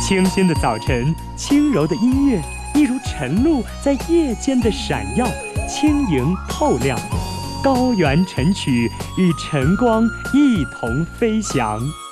清新的早晨，轻柔的音乐，一如晨露在夜间的闪耀，轻盈透亮。高原晨曲与晨光一同飞翔。